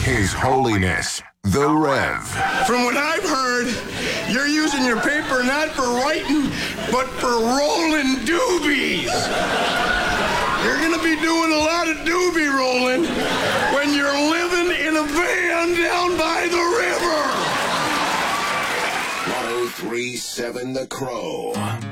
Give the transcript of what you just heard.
His Holiness, the Rev. From what I've heard, you're using your paper not for writing, but for rolling doobies. You're going to be doing a lot of doobie rolling when you're living in a van down by the river. 1037 The Crow.